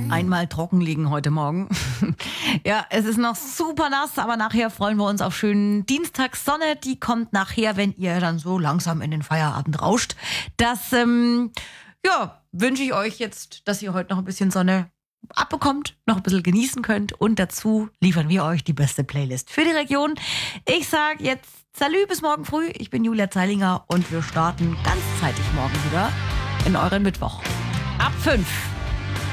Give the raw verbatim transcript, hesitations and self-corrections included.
Einmal trocken liegen heute Morgen. Ja, es ist noch super nass, aber nachher freuen wir uns auf schönen Dienstagssonne. Die kommt nachher, wenn ihr dann so langsam in den Feierabend rauscht. Das, ähm, ja, wünsche ich euch jetzt, dass ihr heute noch ein bisschen Sonne abbekommt, noch ein bisschen genießen könnt. Und dazu liefern wir euch die beste Playlist für die Region. Ich sage jetzt Salü bis morgen früh. Ich bin Julia Zeilinger und wir starten ganz zeitig morgen wieder in euren Mittwoch. Ab fünf.